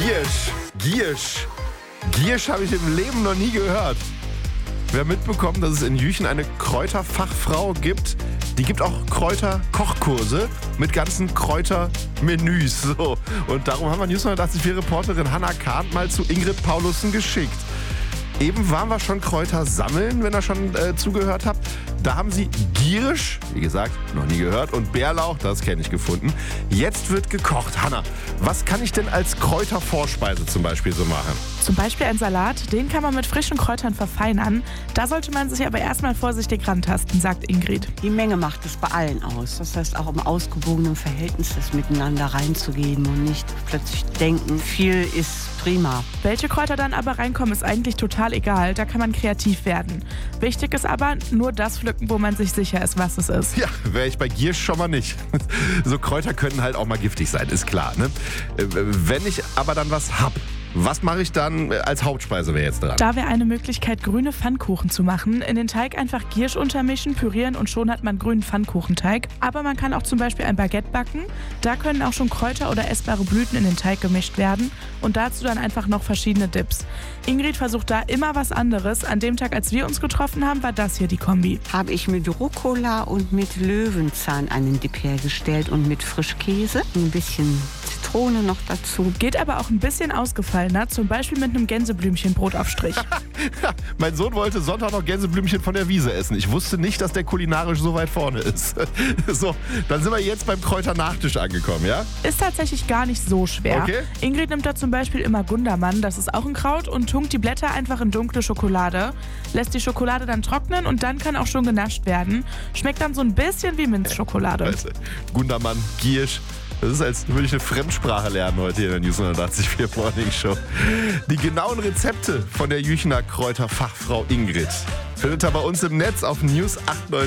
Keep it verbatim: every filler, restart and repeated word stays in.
Giersch, Giersch. Giersch habe ich im Leben noch nie gehört. Wir haben mitbekommen, dass es in Jüchen eine Kräuterfachfrau gibt. Die gibt auch Kräuterkochkurse mit ganzen Kräutermenüs. So. Und darum haben wir News hundertachtzig Reporterin Hannah Kahnt mal zu Ingrid Paulussen geschickt. Eben waren wir schon Kräuter sammeln, wenn ihr schon äh, zugehört habt. Da haben sie Giersch, wie gesagt, noch nie gehört, und Bärlauch, das kenne ich, gefunden. Jetzt wird gekocht. Hanna, was kann ich denn als Kräutervorspeise zum Beispiel so machen? Zum Beispiel ein Salat, den kann man mit frischen Kräutern verfeinern. Da sollte man sich aber erstmal vorsichtig rantasten, sagt Ingrid. Die Menge macht es bei allen aus. Das heißt, auch im ausgewogenen Verhältnis das miteinander reinzugehen und nicht plötzlich denken, viel ist prima. Welche Kräuter dann aber reinkommen, ist eigentlich total egal. Da kann man kreativ werden. Wichtig ist aber, nur das pflücken, wo man sich sicher ist, was es ist. Ja, wäre ich bei Giersch schon mal nicht. So Kräuter können halt auch mal giftig sein, ist klar. Ne? Wenn ich aber dann was hab, was mache ich dann als Hauptspeise, wäre jetzt dran? Da wäre eine Möglichkeit, grüne Pfannkuchen zu machen. In den Teig einfach Giersch untermischen, pürieren und schon hat man grünen Pfannkuchenteig. Aber man kann auch zum Beispiel ein Baguette backen. Da können auch schon Kräuter oder essbare Blüten in den Teig gemischt werden. Und dazu dann einfach noch verschiedene Dips. Ingrid versucht da immer was anderes. An dem Tag, als wir uns getroffen haben, war das hier die Kombi. Habe ich mit Rucola und mit Löwenzahn einen Dip hergestellt und mit Frischkäse. Ein bisschen Zitrone noch dazu. Geht aber auch ein bisschen ausgefallener, zum Beispiel mit einem Gänseblümchenbrotaufstrich. Mein Sohn wollte Sonntag noch Gänseblümchen von der Wiese essen. Ich wusste nicht, dass der kulinarisch so weit vorne ist. So, dann sind wir jetzt beim Kräuternachtisch angekommen, ja? Ist tatsächlich gar nicht so schwer. Okay. Ingrid nimmt da zum Beispiel immer Gundermann, das ist auch ein Kraut, und tunkt die Blätter einfach in dunkle Schokolade. Lässt die Schokolade dann trocknen und dann kann auch schon genascht werden. Schmeckt dann so ein bisschen wie Minzschokolade. Weißt du, Gundermann, Giersch. Das ist, als würde ich eine Fremdsprache lernen heute hier in der News hundertachtzig Morning Show. Die genauen Rezepte von der Jüchener Kräuterfachfrau Ingrid findet ihr bei uns im Netz auf News acht neun.